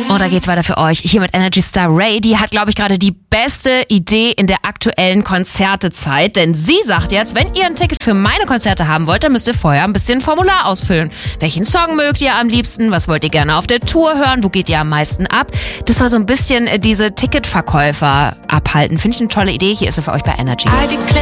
Und da geht's weiter für euch hier mit Energy Star Ray. Die hat, glaube ich, gerade die beste Idee in der aktuellen Konzertezeit. Denn sie sagt jetzt, wenn ihr ein Ticket für meine Konzerte haben wollt, dann müsst ihr vorher ein bisschen Formular ausfüllen. Welchen Song mögt ihr am liebsten? Was wollt ihr gerne auf der Tour hören? Wo geht ihr am meisten ab? Das soll so ein bisschen diese Ticketverkäufer abhalten. Finde ich eine tolle Idee. Hier ist sie für euch bei Energy.